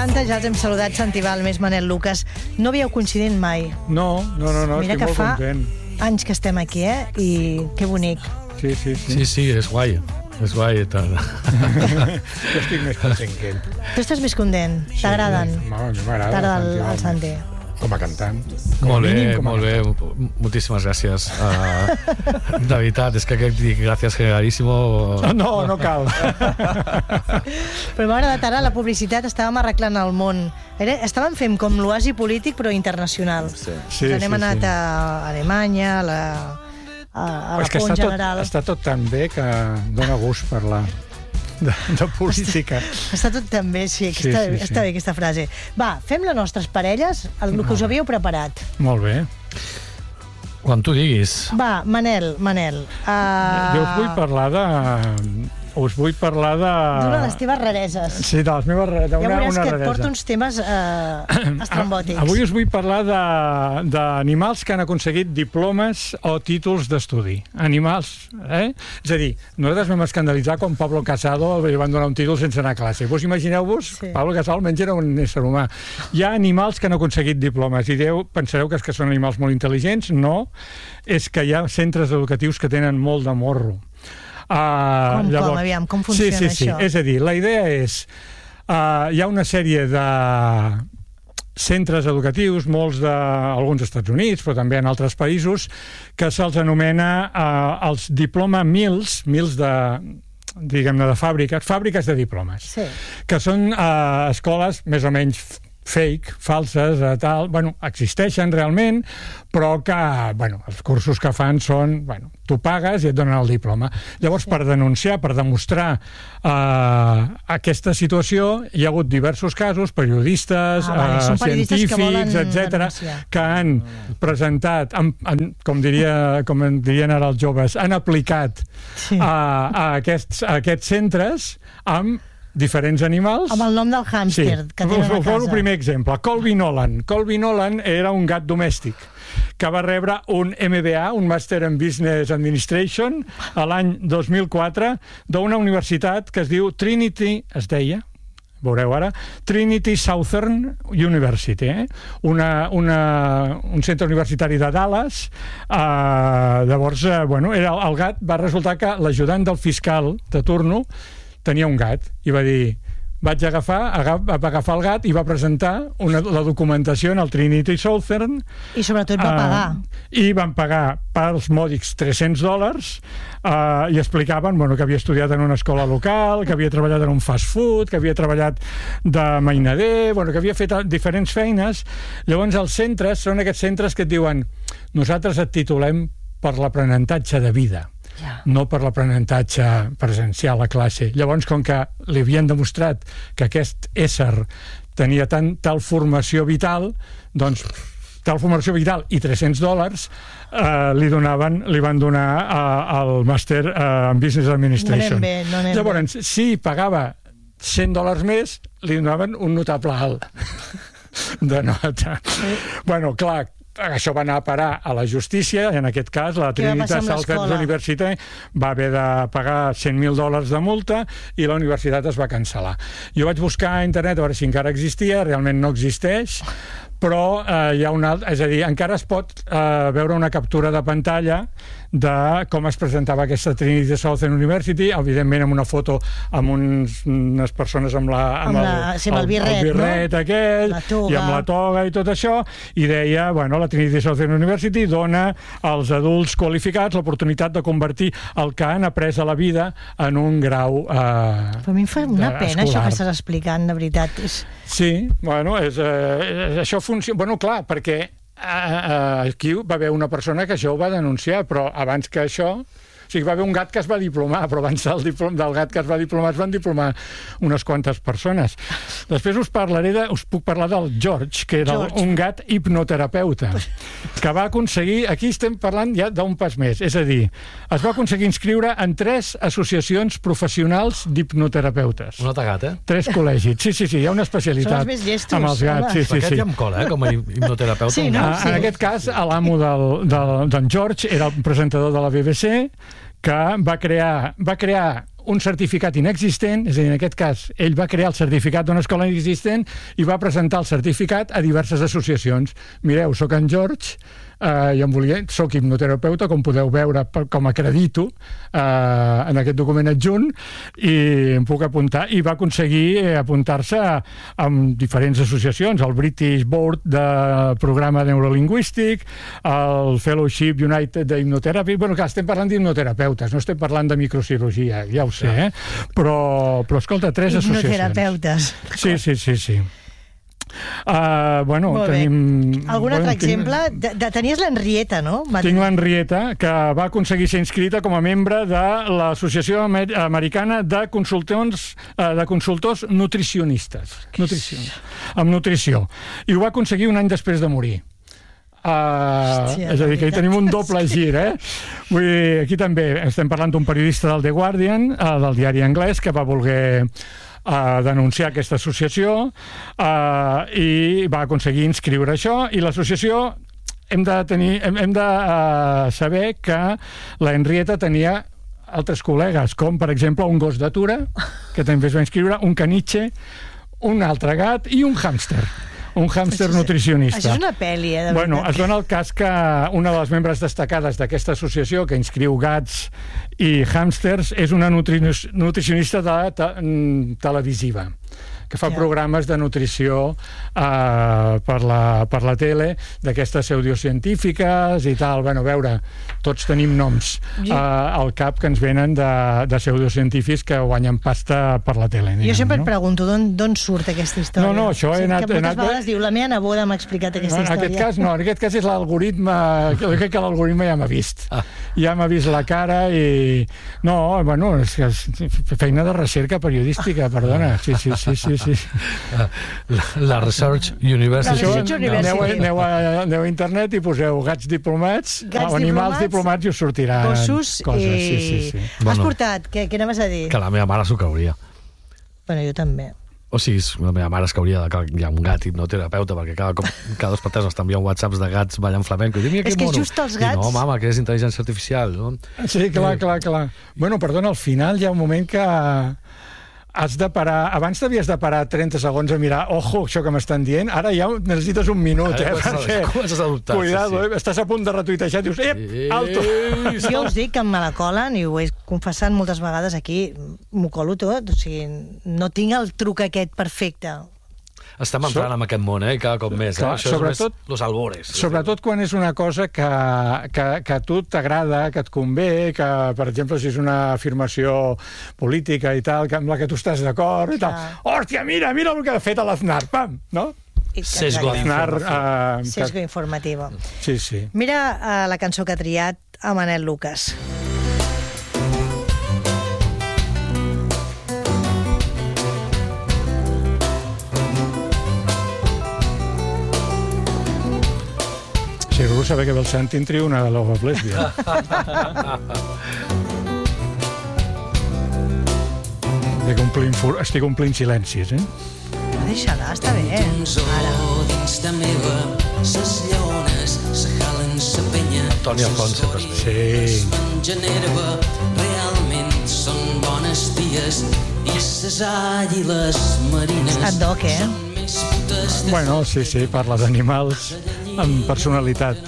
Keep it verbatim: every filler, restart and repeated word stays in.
setanta, ja els hem saludat, Santi Balmes, Manel Lucas. No havíeu coincidit mai. No, no, no, no Mira estic que molt fa content. anys que estem aquí, eh? I que bonic. Sí, sí, sí. Sí, sí, és guai. És guai. Jo estic més content que ell. Tu estàs més content? T'agraden? Sí, a mi m'agrada. T'agrada el, Santi el Santi? Com a cantant. Com Molt a mínim, bé, com a molt bé. cantant. Moltíssimes gràcies. Uh, de veritat, és que aquest dic gràcies generalíssimo. No, no cal. Però m'ha agradat ara la publicitat, estàvem arreglant el món. Era, estàvem fent com l'oasi polític, però internacional. Sí. Sí, Ens hem sí, anat sí. a Alemanya, a la, a, a la És que Pont està tot, General. està tot tan bé que dona gust parlar de, de política. Està, està tot tan bé, sí, que Sí, està, sí, sí. està bé aquesta frase. Va, fem les nostres parelles, el que us havíeu preparat. Molt bé. Quan tu diguis. Va, Manel, Manel. Uh... Jo us vull parlar de... Us vull parlar de... D'una de les teves rareses. Sí, de les meves rareses. Ja veuràs una que et raresa. porto uns temes eh, estrambòtics. Avui us vull parlar de- d'animals que han aconseguit diplomes o títols d'estudi. Animals, eh? És a dir, nosaltres vam escandalitzar quan Pablo Casado li van donar un títol sense anar a classe. Vos imagineu-vos, Sí. Pablo Casado almenys era un ésser humà. Hi ha animals que han aconseguit diplomes i deu, pensareu que és que són animals molt intel·ligents? No, és que hi ha centres educatius que tenen molt de morro. Uh, Com, com, aviam, com funciona sí, sí, sí. això? És a dir, la idea és... Uh, hi ha una sèrie de centres educatius, molts de alguns Estats Units, però també en altres països, que se'ls anomena uh, els diploma mills, mills de diguem-ne de fàbriques, fàbriques de diplomes, Sí. que són uh, escoles més o menys fake, falses, eh, tal, bueno, existeixen realment, però que, bueno, els cursos que fan són, bueno, tu pagues i et donen el diploma. Llavors, per denunciar, per demostrar eh, aquesta situació, hi ha hagut diversos casos, periodistes, Ah, vale, eh, són periodistes que volen científics, etcètera, denunciar. que han presentat, han, han, com, diria, com en dirien ara els joves, han aplicat Sí. a, a, aquests, a aquests centres amb diferents animals. Amb el nom del hàmster que tenen a Us casa. el primer exemple. Colby Nolan. Colby Nolan era un gat domèstic que va rebre un M B A, un Master in Business Administration, a l'any dos mil quatre, d'una universitat que es diu Trinity, es deia, veureu ara, Trinity Southern University, eh? una, una, un centre universitari de Dallas. Uh, llavors, uh, bueno, era, el gat va resultar que l'ajudant del fiscal de turno tenia un gat i va dir, vaig agafar, agaf, va agafar el gat i va presentar una, la documentació en el Trinity Southern. I sobretot va pagar. Uh, I van pagar pels mòdics tres-cents dòlars uh, i explicaven, bueno, que havia estudiat en una escola local, que havia treballat en un fast food, que havia treballat de mainader, bueno, que havia fet diferents feines. Llavors els centres són aquests centres que et diuen, nosaltres et titulem per l'aprenentatge de vida, Ja. no per l'aprenentatge presencial a classe. Llavors, com que li havien demostrat que aquest ésser tenia tant, tal formació vital, doncs tal formació vital i tres-cents dòlars eh, li donaven, li van donar eh, el màster eh, en Business Administration. No anem bé, no anem Llavors, si pagava cent dòlars més, li donaven un notable alt de nota. Bueno, clar, això va anar a parar a la justícia, en aquest cas la Què va Trinity passar amb Southern l'escola? University va haver de pagar cent mil dòlars de multa i la universitat es va cancel·lar. Jo vaig buscar a internet a veure si encara existia, realment no existeix, però eh, hi ha un alt, és a dir, encara es pot eh, veure una captura de pantalla de com es presentava aquesta Trinity Southern University, evidentment amb una foto amb uns, unes persones amb, la, amb, Amb la- el, sí, amb el birret, el birret no? aquell, La toga. i amb la toga i tot això, i deia, bueno, la Trinity Southern University dona als adults qualificats l'oportunitat de convertir el que han après a la vida en un grau eh, Però a mi em fa una de- pena això escolar. que estàs explicant, de veritat. És... Sí, bueno, és, eh, això funciona... Bueno, clar, perquè eh, eh, aquí va haver una persona que això ho va denunciar, però abans que això... O sigui, va haver un gat que es va diplomar, però abans del, diplom, del gat que es va diplomar es van diplomar unes quantes persones. Després us parlaré de, us puc parlar del George, que era George. un gat hipnoterapeuta, que va aconseguir... Aquí estem parlant ja d'un pas més, és a dir, es va aconseguir inscriure en tres associacions professionals d'hipnoterapeutes. Un altre gat, eh? Tres col·legis. Sí, sí, sí, hi ha una especialitat Són els més llestos, amb els gats. home. Sí, Sí, sí, aquest sí. ja em cola, eh? Com a hipnoterapeuta. Sí, no? Ah, Sí. en aquest cas, l'amo del, del, d'en George era el presentador de la B B C, que va crear, va crear un certificat inexistent, és a dir, en aquest cas, ell va crear el certificat d'una escola inexistent i va presentar el certificat a diverses associacions. Mireu, soc en George, eh, i em volia, soc hipnoterapeuta, com podeu veure, com acredito eh, en aquest document adjunt, i em puc apuntar, i va aconseguir apuntar-se amb diferents associacions, el British Board de Programa Neurolingüístic, el Fellowship United de Hipnoterapia. Bueno, clar, estem parlant d'hipnoterapeutes, no estem parlant de microcirurgia, ja ho sé, eh? però, però escolta, tres associacions. Hipnoterapeutes. Sí, sí, sí, sí. Uh, bueno, tenim... Algun altre exemple? De, de, tenies l'Henrietta, no? Tinc l'Henrietta, que va aconseguir ser inscrita com a membre de l'Associació Amer Americana de Consultors, uh, de Consultors Nutricionistes. Nutricionistes. Amb nutrició. I ho va aconseguir un any després de morir. Uh, Hòstia, és a dir, que hi tenim un doble gir, eh? Vull dir, aquí també estem parlant d'un periodista del The Guardian, uh, del diari anglès, que va voler a denunciar aquesta associació eh, i va aconseguir inscriure això, i l'associació hem de tenir, hem, hem de uh, saber que la Henrietta tenia altres col·legues, com per exemple un gos d'atura, que també es va inscriure, un caniche, un altre gat i un hàmster. Un hàmster nutricionista. Això és una pel·li, eh, de bueno, veritat. es dona el cas que una de les membres destacades d'aquesta associació, que inscriu gats i hàmsters, és una nutri nutricionista de te televisiva, que fa ja. programes de nutrició eh, per, la, per la tele, d'aquestes pseudocientífiques i tal. Bueno, a veure, tots tenim noms eh, al cap que ens venen de, de pseudocientífics que guanyen pasta per la tele. Diguem, jo sempre no? et pregunto d'on surt aquesta història. No, no, això he anat... Que moltes anat... vegades diu, la meva neboda m'ha explicat aquesta no, en història. Aquest cas, no, en aquest cas és l'algoritme, jo crec que l'algoritme ja m'ha vist. Ah. Ja m'ha vist la cara i... No, bueno, és, és feina de recerca periodística, perdona. Sí, sí, sí, sí, sí. La, la Research University. La Research University. Aneu, aneu, a, aneu a internet i poseu gats diplomats, gats o animals diplomats, diplomats i us sortiran gossos coses. I... Sí, sí, sí. Has Bueno. portat? Què, què anaves a dir? Que la meva mare s'ho cauria. Bueno, jo també. O sigui, la meva mare es cauria de que hi ha un gat hipnoterapeuta, perquè cada cop, cada dos per tres ens t'envien whatsapps de gats ballant flamenco. I diu, és que mono. just els gats... I no, mama, que és intel·ligència artificial. No? Sí, clar, clar, clar. Bueno, perdona, al final hi ha un moment que has de parar... Abans t'havies de parar trenta segons a mirar, ojo, això que m'estan dient, ara ja necessites un minut, eh? Perquè, comences a dubtar. cuidado, sí, sí. eh? Estàs a punt de retuitejar, dius, ep, alto. Jo us dic que me la colen, i ho he confessat moltes vegades aquí, m'ho colo tot, o sigui, no tinc el truc aquest perfecte. Estem entrant so... en aquest món, eh? Cada cop més. Clar, eh? Això sobretot, és més los albores. Sobretot quan és una cosa que, que, que a tu t'agrada, que et convé, que, per exemple, si és una afirmació política i tal, que amb la que tu estàs d'acord i tal. Hòstia, mira, mira el que ha fet a l'Aznar, pam, no? Sesgo uh, Sesgo informatiu. Sí, sí. Mira uh, la cançó que ha triat a Manel Lucas. Si algú sabe que ve el Santi en trio una de l'Ova Blèsbia. Estic omplint, estic omplint silencis, eh? Deixa-la, està bé. Ara. Dins de meva, ses lleones, se jalen sa penya. Toni Alfonso, que es Sí. Mengen herba, realment són bones ties, i ses àguiles marines Et doc, eh? són més putes de... Bueno, sí, sí, parla d'animals amb personalitat.